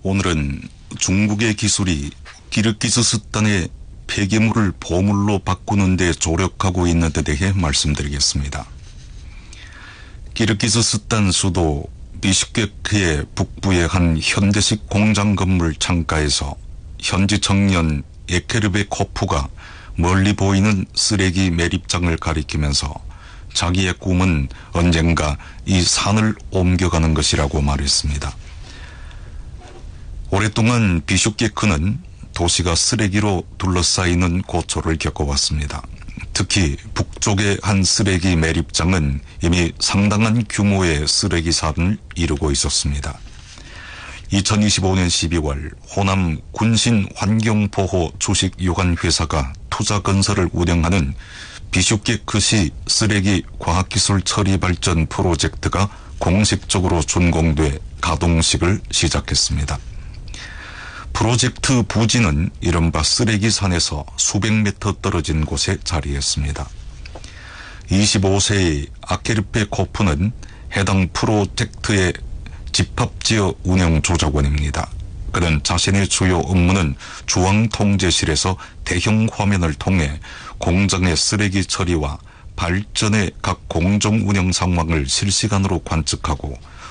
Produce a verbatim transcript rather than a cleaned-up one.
오늘은 중국의 기술이 키르기즈스탄의 폐기물을 보물로 바꾸는 데 조력하고 있는 데 대해 말씀드리겠습니다. 키르기즈스탄 수도 비슈케크의 북부의 한 현대식 공장 건물 창가에서 현지 청년 에케르베코프가 멀리 보이는 쓰레기 매립장을 가리키면서 자기의 꿈은 언젠가 이 산을 옮겨가는 것이라고 말했습니다. 오랫동안 비슈케크는 도시가 쓰레기로 둘러싸이는 고초를 겪어왔습니다. 특히 북쪽의 한 쓰레기 매립장은 이미 상당한 규모의 쓰레기 산을 이루고 있었습니다. 이천이십오년 십이월 호남 군신환경보호 주식유관회사가 투자건설을 운영하는 비슈케크시 쓰레기 과학기술 처리 발전 프로젝트가 공식적으로 준공돼 가동식을 시작했습니다. 프로젝트 부지는 이른바 쓰레기산에서 수백 미터 떨어진 곳에 자리했습니다. 이십오세의 아케르페코프는 해당 프로젝트의 집합지어 운영조작원입니다. 그는 자신의 주요 업무는 중앙통제실에서 대형 화면을 통해 공장의 쓰레기 처리와 발전의 각 공정 운영 상황을 실시간으로 관측하고